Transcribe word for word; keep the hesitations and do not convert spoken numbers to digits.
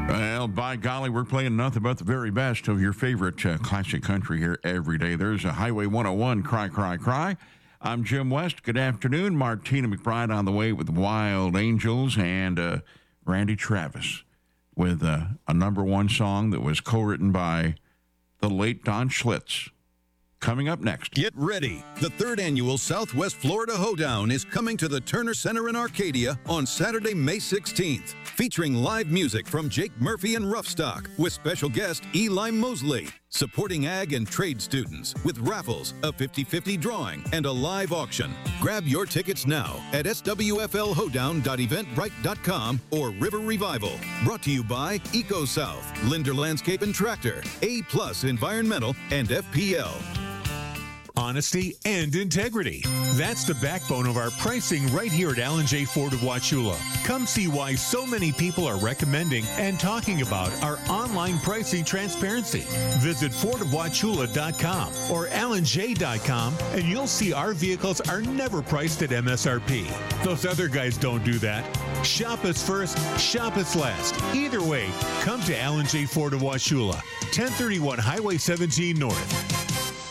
Well, by golly, we're playing nothing but the very best of your favorite uh, classic country here every day. There's a Highway one oh one, Cry, Cry, Cry. I'm Jim West. Good afternoon. Martina McBride on the way with Wild Angels and uh, Randy Travis with uh, a number one song that was co-written by the late Don Schlitz. Coming up next. Get ready. The third annual Southwest Florida Hoedown is coming to the Turner Center in Arcadia on Saturday, May sixteenth, featuring live music from Jake Murphy and Roughstock with special guest Eli Mosley, supporting ag and trade students with raffles, a fifty-fifty drawing, and a live auction. Grab your tickets now at s w f l hoedown dot eventbrite dot com or River Revival. Brought to you by EcoSouth, Linder Landscape and Tractor, A Plus Environmental, and F P L. Honesty and integrity. That's the backbone of our pricing right here at Alan J. Ford of Wauchula. Come see why so many people are recommending and talking about our online pricing transparency. Visit ford of wauchula dot com or alan j dot com and you'll see our vehicles are never priced at M S R P. Those other guys don't do that. Shop us first, shop us last. Either way, come to Alan J. Ford of Wauchula, ten thirty-one Highway seventeen North.